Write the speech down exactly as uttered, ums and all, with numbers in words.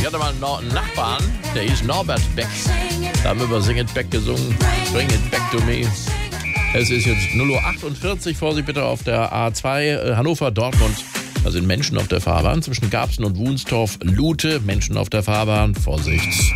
hatte mal einen Nachbarn, der hieß Norbert Beck. Da haben wir über Sing It Back gesungen. Bring It Back to Me. Es ist jetzt null Uhr achtundvierzig. Vorsicht bitte auf der A zwei äh, Hannover-Dortmund. Da sind Menschen auf der Fahrbahn zwischen Garbsen und Wunstorf. Lute, Menschen auf der Fahrbahn. Vorsicht.